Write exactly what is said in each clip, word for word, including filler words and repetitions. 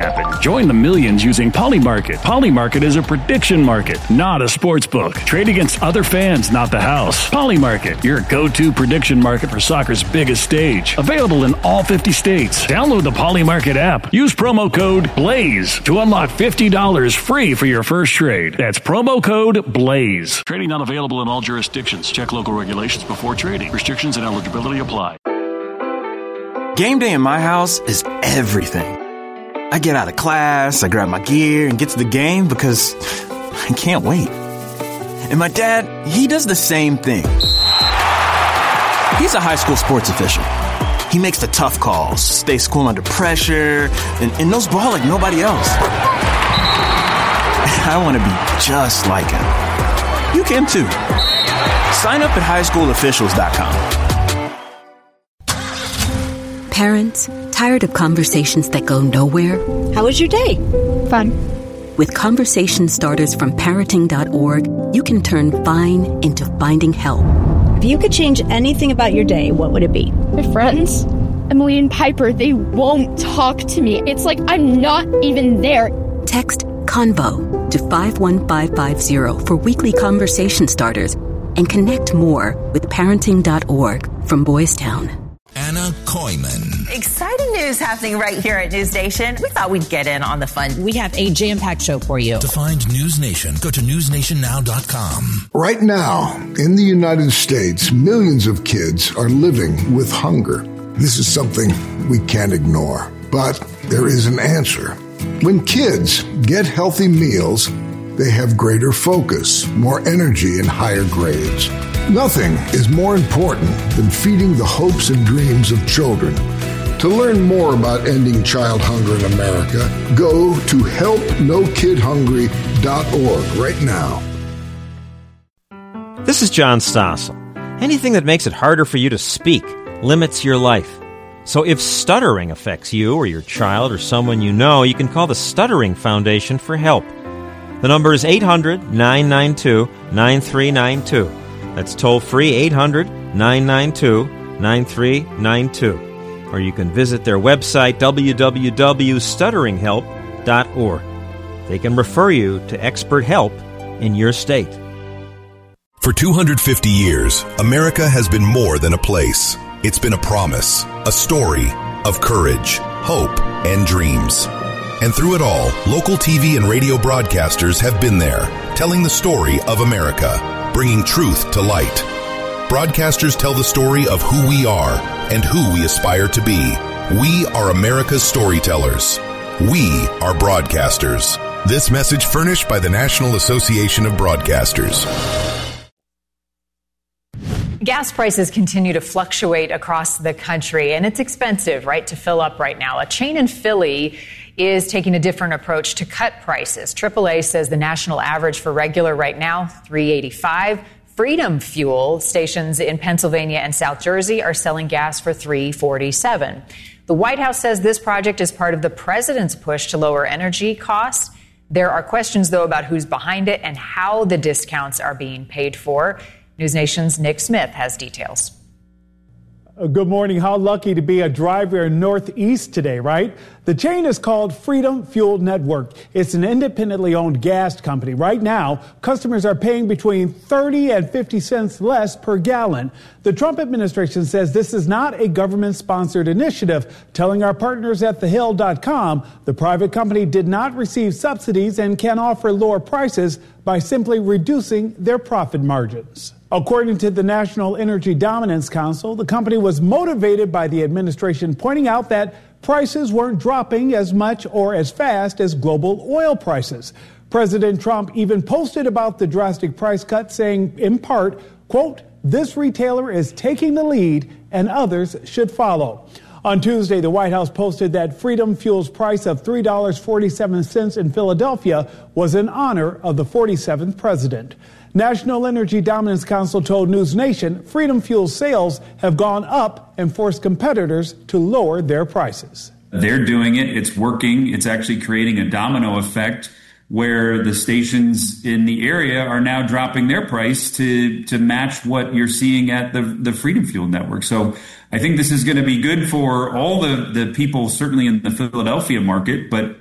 happen. Join the millions using Polymarket. Polymarket is a prediction market, not a sports book. Trade against other fans, not the house. Polymarket, your go-to prediction market for soccer's biggest stage. Available in all fifty states. Download the Polymarket app. Use promo code BLAZE to unlock fifty dollars free for your first trade. That's promo code BLAZE. Trading not available in all jurisdictions. Check local regulations before trading. Restrictions and eligibility apply. Game day in my house is everything. I get out of class, I grab my gear, and get to the game because I can't wait. And my dad, he does the same thing. He's a high school sports official. He makes the tough calls, stays cool under pressure, and, and knows ball like nobody else. I want to be just like him. You can too. Sign up at high school officials dot com. Parents, tired of conversations that go nowhere? How was your day? Fun. With conversation starters from parenting dot org, you can turn fine into finding help. If you could change anything about your day, what would it be? My friends, Emily and Piper, they won't talk to me. It's like I'm not even there. Text CONVO to five one five five zero for weekly conversation starters and connect more with parenting dot org from Boys Town. Anna Koyman. Exciting news happening right here at News Nation. We thought we'd get in on the fun. We have a jam-packed show for you. To find News Nation, go to news nation now dot com. Right now, in the United States, millions of kids are living with hunger. This is something we can't ignore, but there is an answer. When kids get healthy meals, they have greater focus, more energy, and higher grades. Nothing is more important than feeding the hopes and dreams of children. To learn more about ending child hunger in America, go to help no kid hungry dot org right now. This is John Stossel. Anything that makes it harder for you to speak limits your life. So if stuttering affects you or your child or someone you know, you can call the Stuttering Foundation for help. The number is eight hundred nine nine two nine three nine two. That's toll-free eight hundred nine nine two nine three nine two. Or you can visit their website, w w w dot stuttering help dot org. They can refer you to expert help in your state. For two hundred fifty years, America has been more than a place. It's been a promise, a story of courage, hope, and dreams. And through it all, local T V and radio broadcasters have been there, telling the story of America, bringing truth to light. Broadcasters tell the story of who we are and who we aspire to be. We are America's storytellers. We are broadcasters. This message furnished by the National Association of Broadcasters. Gas prices continue to fluctuate across the country, and it's expensive, right, to fill up right now. A chain in Philly is taking a different approach to cut prices. triple A says the national average for regular right now, three eighty-five. Freedom Fuel stations in Pennsylvania and South Jersey are selling gas for three forty-seven. The White House says this project is part of the president's push to lower energy costs. There are questions, though, about who's behind it and how the discounts are being paid for. News Nation's Nick Smith has details. Good morning. How lucky to be a driver in Northeast today, right? The chain is called Freedom Fuel Network. It's an independently owned gas company. Right now, customers are paying between thirty and fifty cents less per gallon. The Trump administration says this is not a government-sponsored initiative, telling our partners at the hill dot com the private company did not receive subsidies and can offer lower prices by simply reducing their profit margins. According to the National Energy Dominance Council, the company was motivated by the administration pointing out that prices weren't dropping as much or as fast as global oil prices. President Trump even posted about the drastic price cut, saying, in part, quote, "This retailer is taking the lead and others should follow." On Tuesday, the White House posted that Freedom Fuel's price of three dollars and forty-seven cents in Philadelphia was in honor of the forty-seventh president. National Energy Dominance Council told News Nation Freedom Fuel sales have gone up and forced competitors to lower their prices. They're doing it. It's working. It's actually creating a domino effect where the stations in the area are now dropping their price to to match what you're seeing at the, the Freedom Fuel network. So I think this is going to be good for all the, the people, certainly in the Philadelphia market, but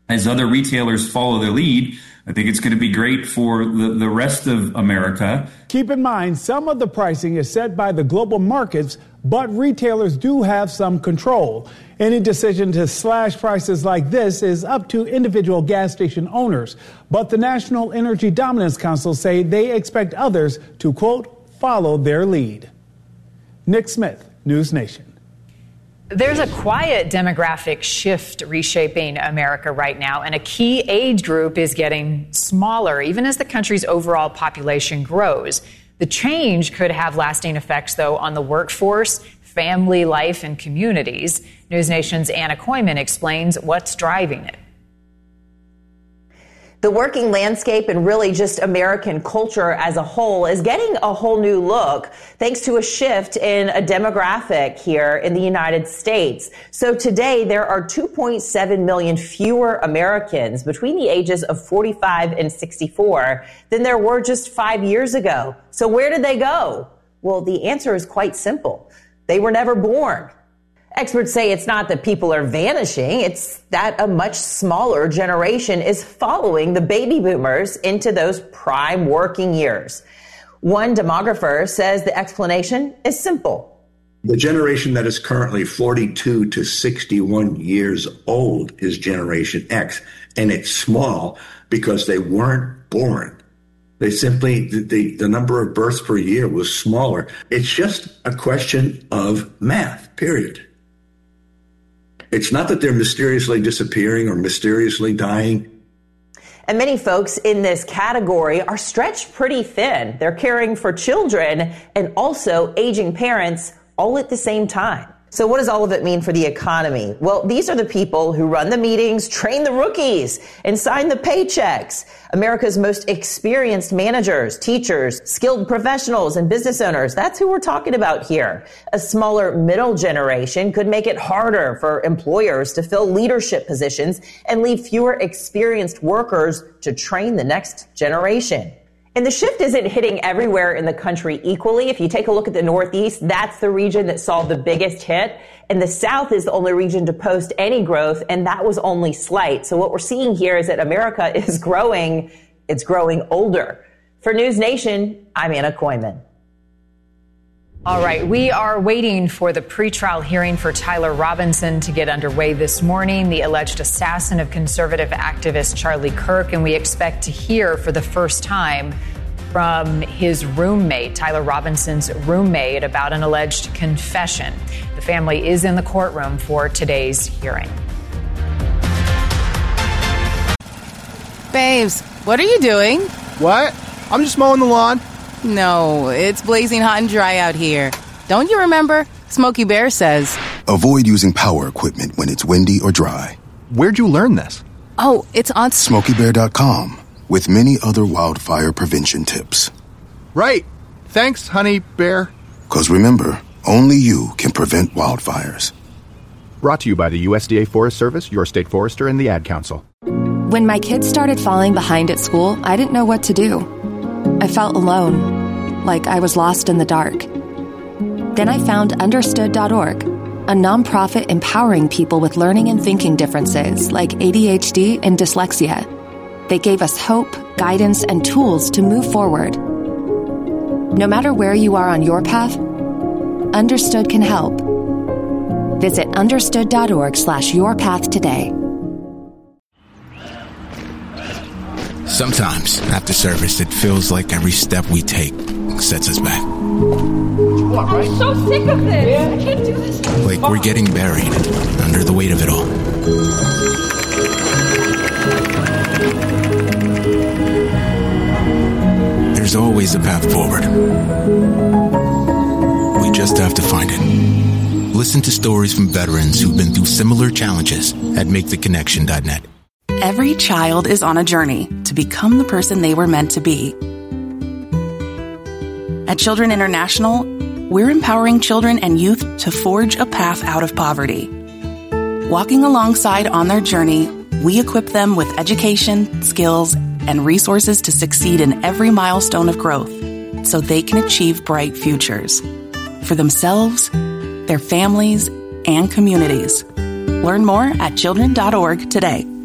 as other retailers follow their lead, I think it's going to be great for the, the rest of America. Keep in mind, some of the pricing is set by the global markets, but retailers do have some control. Any decision to slash prices like this is up to individual gas station owners. But the National Energy Dominance Council say they expect others to, quote, follow their lead. Nick Smith, News Nation. There's a quiet demographic shift reshaping America right now, and a key age group is getting smaller, even as the country's overall population grows. The change could have lasting effects, though, on the workforce, family life, and communities. News Nation's Anna Koyman explains what's driving it. The working landscape and really just American culture as a whole is getting a whole new look thanks to a shift in a demographic here in the United States. So today there are two point seven million fewer Americans between the ages of forty-five and sixty-four than there were just five years ago. So where did they go? Well, the answer is quite simple. They were never born. Experts say it's not that people are vanishing, it's that a much smaller generation is following the baby boomers into those prime working years. One demographer says the explanation is simple. The generation that is currently forty-two to sixty-one years old is Generation X, and it's small because they weren't born. They simply, the, the number of births per year was smaller. It's just a question of math, period. It's not that they're mysteriously disappearing or mysteriously dying. And many folks in this category are stretched pretty thin. They're caring for children and also aging parents all at the same time. So what does all of it mean for the economy? Well, these are the people who run the meetings, train the rookies, and sign the paychecks. America's most experienced managers, teachers, skilled professionals, and business owners. That's who we're talking about here. A smaller middle generation could make it harder for employers to fill leadership positions and leave fewer experienced workers to train the next generation. And the shift isn't hitting everywhere in the country equally. If you take a look at the Northeast, that's the region that saw the biggest hit. And the South is the only region to post any growth, and that was only slight. So what we're seeing here is that America is growing. It's growing older. For News Nation, I'm Anna Koyman. All right, we are waiting for the pretrial hearing for Tyler Robinson to get underway this morning, the alleged assassin of conservative activist Charlie Kirk, and we expect to hear for the first time from his roommate, Tyler Robinson's roommate, about an alleged confession. The family is in the courtroom for today's hearing. Babes, what are you doing? What? I'm just mowing the lawn. No, it's blazing hot and dry out here. Don't you remember? Smokey Bear says, avoid using power equipment when it's windy or dry. Where'd you learn this? Oh, it's on Smokey Bear dot com with many other wildfire prevention tips. Right. Thanks, honey bear. Because remember, only you can prevent wildfires. Brought to you by the U S D A Forest Service, your state forester, and the Ad Council. When my kids started falling behind at school, I didn't know what to do. I felt alone, like I was lost in the dark. Then I found understood dot org, a nonprofit empowering people with learning and thinking differences like A D H D and dyslexia. They gave us hope, guidance, and tools to move forward. No matter where you are on your path, Understood can help. Visit understood dot org slash your path today. Sometimes, after service, it feels like every step we take sets us back. I'm so sick of this. I can't do this. Like we're getting buried under the weight of it all. There's always a path forward. We just have to find it. Listen to stories from veterans who've been through similar challenges at make the connection dot net. Every child is on a journey to become the person they were meant to be. At Children International, we're empowering children and youth to forge a path out of poverty. Walking alongside on their journey, we equip them with education, skills, and resources to succeed in every milestone of growth so they can achieve bright futures for themselves, their families, and communities. Learn more at children dot org today.